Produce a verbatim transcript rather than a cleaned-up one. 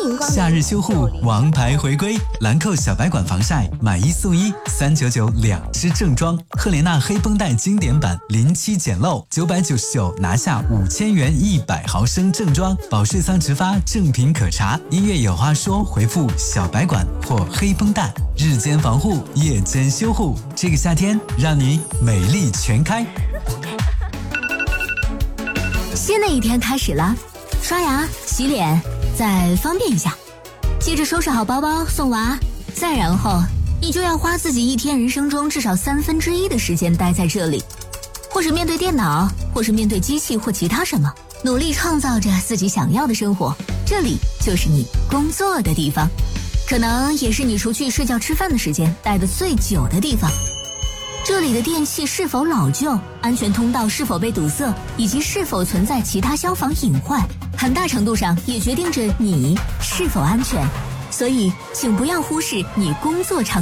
迎光临。 夏日修护王牌回归，兰蔻小白管防晒买一送一，三九九两支正装。赫莲娜黑绷带经典版临期简陋，九百九十九拿下五千元一百毫升正装。保税仓直发，正品可查。音乐有话说，回复小白管或黑绷带，日间防护，夜间修护。这个夏天让你美丽全开。 新的一天开始了，刷牙、洗脸，再方便一下，接着收拾好包包送娃，再然后你就要花自己一天人生中至少三分之一的时间待在这里，或是面对电脑，或是面对机器或其他什么，努力创造着自己想要的生活。这里就是你工作的地方，可能也是你除去睡觉吃饭的时间待得最久的地方。这里的电器是否老旧，安全通道是否被堵塞，以及是否存在其他消防隐患，很大程度上也决定着你是否安全。所以请不要忽视你工作场